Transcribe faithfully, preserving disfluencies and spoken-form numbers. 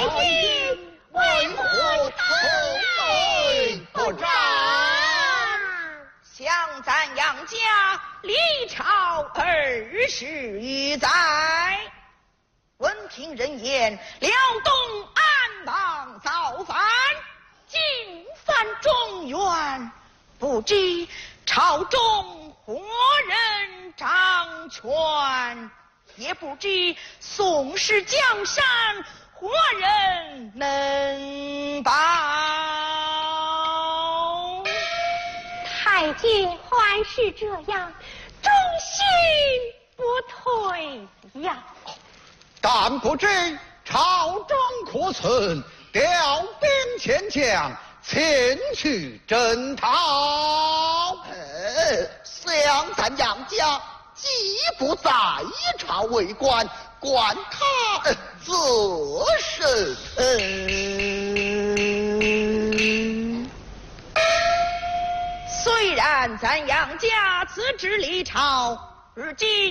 君为何头不长？ 想咱杨家历朝二十余载，闻听人言，辽东安邦造反，进犯中原，不知朝中何人掌权，也不知宋氏江山何人能保。 太君还是这样，忠心不退呀。 但不知朝中可存，调兵遣将前去征讨。 呃，想咱杨家既不在朝为官，管他呃则甚？ 嗯，虽然咱杨家自治历朝，如今